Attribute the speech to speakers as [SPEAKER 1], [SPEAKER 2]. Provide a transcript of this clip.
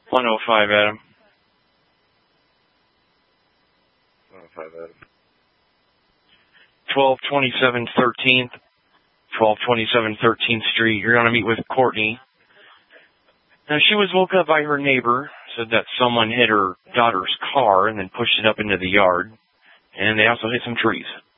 [SPEAKER 1] 105, Adam.
[SPEAKER 2] 105, Adam.
[SPEAKER 1] 1227 13th. 1227 13th Street. You're going to meet with Courtney. Now, she was woke up by her neighbor, said that someone hit her daughter's car and then pushed it up into the yard. And they also hit some trees.